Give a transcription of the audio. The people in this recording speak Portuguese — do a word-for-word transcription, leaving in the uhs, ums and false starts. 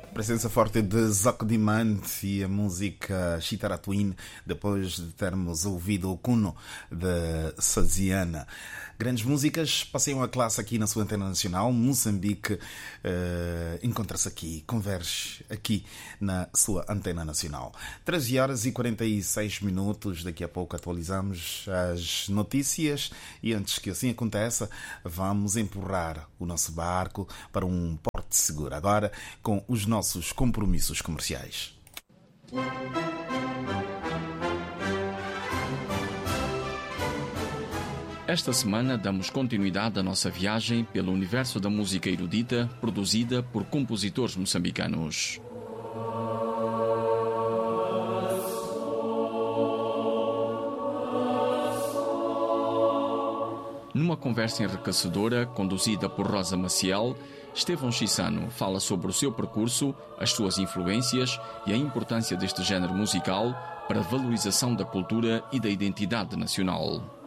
Presença forte de Zoco Dimante e a música Chitaratuin, depois de termos ouvido o Cuno de Saziana. Grandes músicas passeiam a classe aqui na sua antena nacional. Moçambique eh, encontra-se aqui, converge aqui na sua antena nacional. treze horas e quarenta e seis minutos. Daqui a pouco atualizamos as notícias e antes que assim aconteça, vamos empurrar o nosso barco para um porto seguro. Agora com os nossos compromissos comerciais. Esta semana damos continuidade à nossa viagem pelo universo da música erudita produzida por compositores moçambicanos. Numa conversa enriquecedora conduzida por Rosa Maciel, Estevão Chissano fala sobre o seu percurso, as suas influências e a importância deste género musical para a valorização da cultura e da identidade nacional.